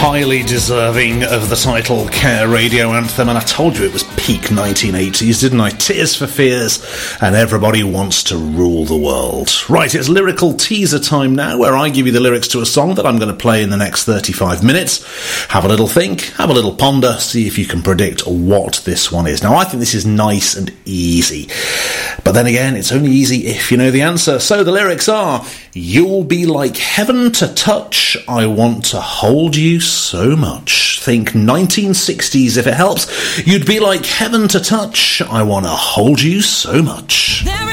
highly deserving of the title Care Radio Anthem, and I told you it was peak 1980s, didn't I? Tears for Fears and Everybody Wants to Rule the World. Right, it's lyrical teaser time now, where I give you the lyrics to a song that I'm going to play in the next 35 minutes. Have a little think, have a little ponder, see if you can predict what this one is. Now, I think this is nice and easy, but then again, it's only easy if you know the answer. So the lyrics are: you'll be like heaven to touch, I want to hold you so much. Think 1960s if it helps. You'd be like heaven to touch, I want to hold you so much.